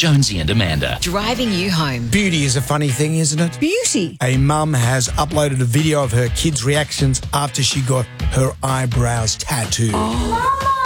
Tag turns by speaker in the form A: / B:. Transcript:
A: Jonesy and Amanda.
B: Driving you home.
C: Beauty is a funny thing, isn't it?
B: Beauty.
C: A mum has uploaded a video of her kids' reactions after she got her eyebrows tattooed.